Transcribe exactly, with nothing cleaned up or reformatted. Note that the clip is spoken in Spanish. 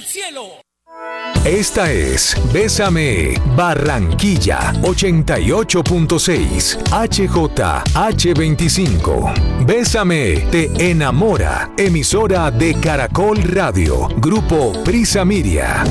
del cielo. Esta es Bésame Barranquilla ochenta y ocho punto seis H J H veinticinco. Bésame te enamora, emisora de Caracol Radio, Grupo Prisa Miria.